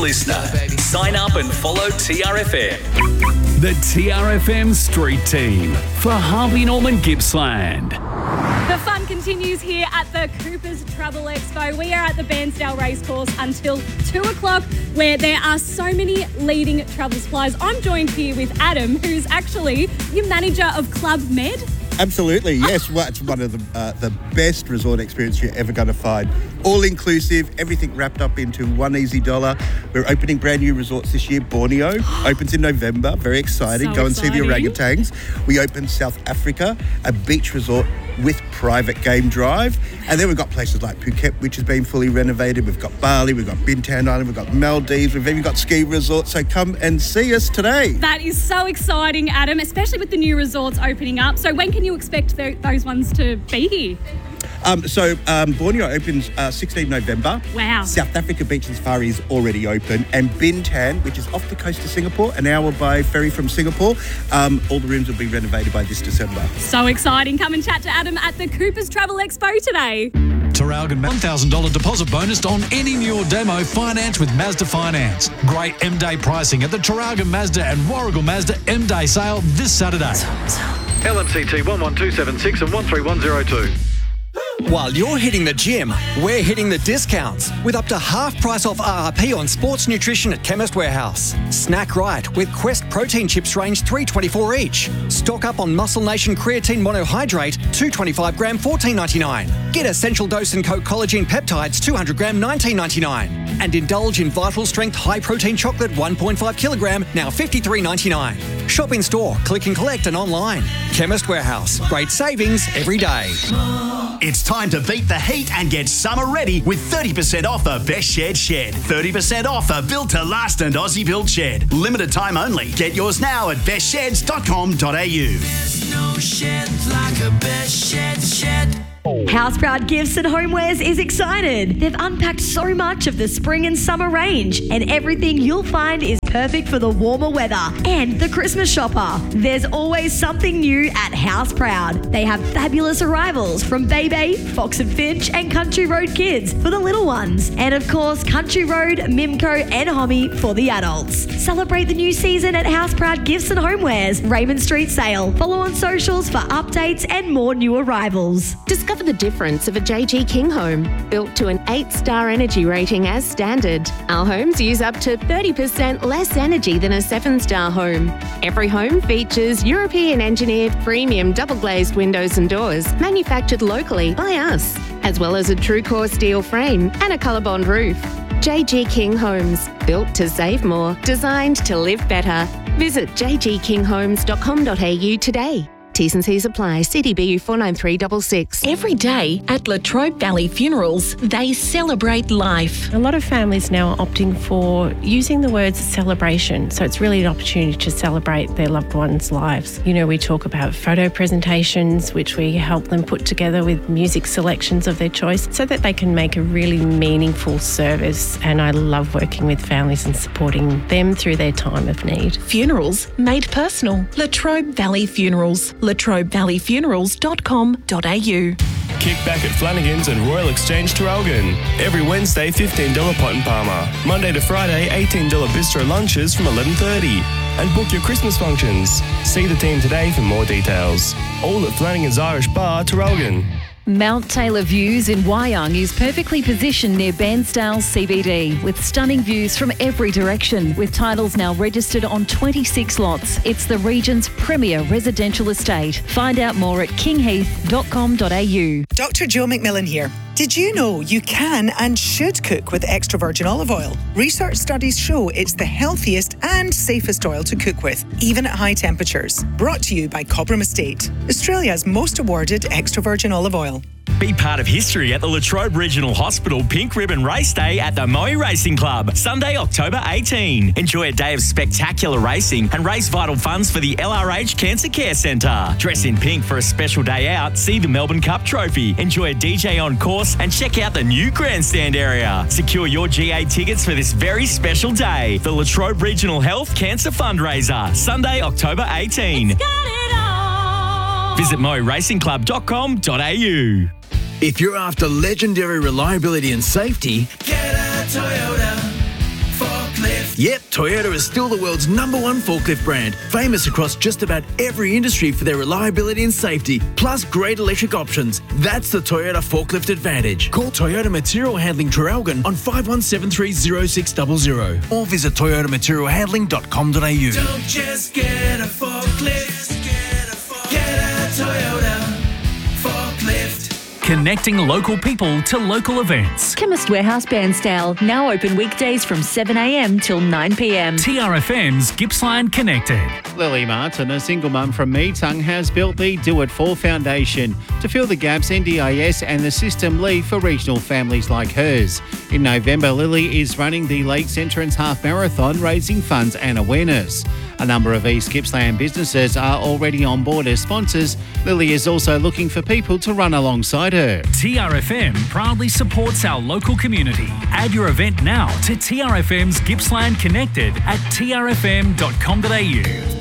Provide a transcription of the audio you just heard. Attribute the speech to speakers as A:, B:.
A: listener. Sign up and follow TRFM.
B: The TRFM Street Team for Harvey Norman Gippsland.
C: The fun continues here at the Coopers Travel Expo. We are at the Bairnsdale Racecourse until 2 o'clock, where there are so many leading travel suppliers. I'm joined here with Adam, who's actually your manager of Club Med.
D: Absolutely, yes. Well, it's one of the best resort experience you're ever going to find. All inclusive, everything wrapped up into one easy dollar. We're opening brand new resorts this year. Borneo opens in November. Very exciting. Go and see the orangutans. We opened South Africa, a beach resort with private game drive. And then we've got places like Phuket, which has been fully renovated. We've got Bali, we've got Bintan Island, we've got Maldives, we've even got ski resorts. So come and see us today.
C: That is so exciting, Adam, especially with the new resorts opening up. So when can you expect those ones to be here?
D: Borneo opens 16 November.
C: Wow.
D: South Africa Beach and Safari is already open. And Bintan, which is off the coast of Singapore, an hour by ferry from Singapore, all the rooms will be renovated by this December.
C: So exciting. Come and chat to Adam at the Coopers Travel Expo today.
E: Traralgon $1,000 deposit bonus on any new or demo finance with Mazda Finance. Great M-Day pricing at the Traralgon Mazda and Warragul Mazda M-Day sale this Saturday.
F: LMCT 11276 and 13102.
G: While you're hitting the gym, we're hitting the discounts with up to half price off RRP on sports nutrition at Chemist Warehouse. Snack right with Quest protein chips range $3.24 each. Stock up on Muscle Nation creatine monohydrate 225 gram $14.99. Get Essential Dose and Co collagen peptides 200 gram $19.99. And indulge in Vital Strength high protein chocolate 1.5 kilogram now $53.99. Shop in store, click and collect and online. Chemist Warehouse. Great savings every day.
H: It's time to beat the heat and get summer ready with 30% off a Best Shed Shed. 30% off a built to last and Aussie built shed. Limited time only. Get yours now at bestsheds.com.au.
I: There's no shed like a Best Shed Shed.
J: Houseproud Gifts and Homewares is excited. They've unpacked so much of the spring and summer range, and everything you'll find is perfect for the warmer weather and the Christmas shopper. There's always something new at Houseproud. They have fabulous arrivals from Bebe, Fox and Finch, and Country Road Kids for the little ones. And of course, Country Road, Mimco, and Homie for the adults. Celebrate the new season at Houseproud Gifts and Homewares, Raymond Street Sale. Follow on socials for updates and more new arrivals.
K: Discover the difference of a JG King home, built to an 8-star energy rating as standard. Our homes use up to 30% less energy than a 7-star home. Every home features European engineered premium double glazed windows and doors, manufactured locally by us, as well as a true core steel frame and a ColourBond roof. JG King Homes, built to save more, designed to live better. Visit jgkinghomes.com.au today. T's and C's apply. CDBU 49366.
L: Every day at Latrobe Valley Funerals, they celebrate life.
M: A lot of families now are opting for using the words celebration. So it's really an opportunity to celebrate their loved ones' lives. You know, we talk about photo presentations, which we help them put together with music selections of their choice so that they can make a really meaningful service. And I love working with families and supporting them through their time of need.
L: Funerals made personal. Latrobe Valley Funerals. LatrobeValleyFunerals.com.au.
N: Kick back at Flanagan's and Royal Exchange Traralgon. Every Wednesday, $15 pot and palmer. Monday to Friday, $18 bistro lunches from 11:30. And book your Christmas functions. See the team today for more details. All at Flanagan's Irish Bar, Traralgon.
O: Mount Taylor Views in Wyong is perfectly positioned near Bairnsdale CBD with stunning views from every direction. With titles now registered on 26 lots, it's the region's premier residential estate. Find out more at kingheath.com.au.
P: Dr. Joe McMillan here. Did you know you can and should cook with extra virgin olive oil? Research studies show it's the healthiest and safest oil to cook with, even at high temperatures. Brought to you by Cobram Estate, Australia's most awarded extra virgin olive oil.
Q: Be part of history at the Latrobe Regional Hospital Pink Ribbon Race Day at the Moe Racing Club, Sunday, October 18. Enjoy a day of spectacular racing and raise vital funds for the LRH Cancer Care Centre. Dress in pink for a special day out, see the Melbourne Cup Trophy, enjoy a DJ on course and check out the new grandstand area. Secure your GA tickets for this very special day. The Latrobe Regional Health Cancer Fundraiser, Sunday, October 18. Visit moeracingclub.com.au.
R: If you're after legendary reliability and safety,
I: get a Toyota forklift.
R: Yep, Toyota is still the world's #1 forklift brand, famous across just about every industry for their reliability and safety, plus great electric options. That's the Toyota Forklift Advantage. Call Toyota Material Handling Traralgon on 51730600 or visit toyotamaterialhandling.com.au.
I: Don't just get a forklift, get a Toyota forklift.
B: Connecting local people to local events.
O: Chemist Warehouse Bairnsdale, now open weekdays from 7am till 9pm.
B: TRFM's Gippsland Connected.
S: Lily Martin, a single mum from Meetung, has built the Do It For Foundation to fill the gaps NDIS and the system leave for regional families like hers. In November, Lily is running the Lakes Entrance Half Marathon, raising funds and awareness. A number of East Gippsland businesses are already on board as sponsors. Lily is also looking for people to run alongside her.
B: TRFM proudly supports our local community. Add your event now to TRFM's Gippsland Connected at trfm.com.au.